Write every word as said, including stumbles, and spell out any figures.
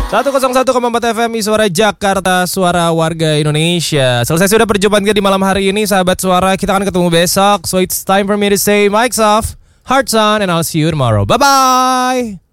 seratus satu koma empat F M I Suara Jakarta, suara warga Indonesia. Selesai sudah perjumpaan kita di malam hari ini, sahabat suara. Kita akan ketemu besok. So it's time for me to say mics off, hearts on, and I'll see you tomorrow. Bye-bye.